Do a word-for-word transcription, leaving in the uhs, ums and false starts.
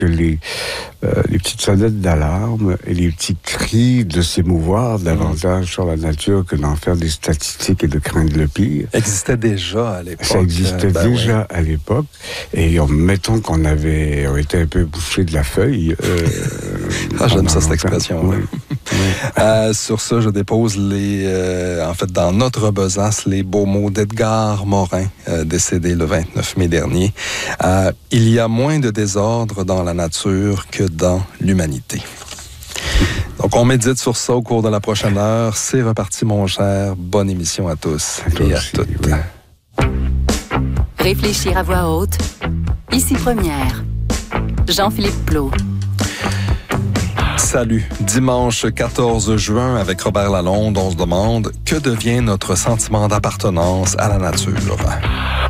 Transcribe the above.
les, euh, les petites sonnettes d'alarme et les petits cris de s'émouvoir davantage mmh. sur la nature que d'en faire des statistiques et de craindre le pire. Existait déjà à l'époque. Ça existait euh, ben déjà oui. à l'époque. Et on, mettons qu'on avait on était un peu bouché de la feuille. Euh, ah, j'aime ça, cette expression. Oui. oui. euh, sur ça, je dépose les, euh, en fait, dans notre besace, les beaux mots d'Edgar Morin, euh, décédé le vingt-neuf mai dernier. Euh, il y a moins de désordre dans la nature que dans l'humanité. Donc, on médite sur ça au cours de la prochaine heure. C'est reparti, mon cher. Bonne émission à tous à et à toutes. Oui. Réfléchir à voix haute. Ici Première. Jean-Philippe Plot. Salut. Dimanche quatorze juin, avec Robert Lalonde, on se demande que devient notre sentiment d'appartenance à la nature.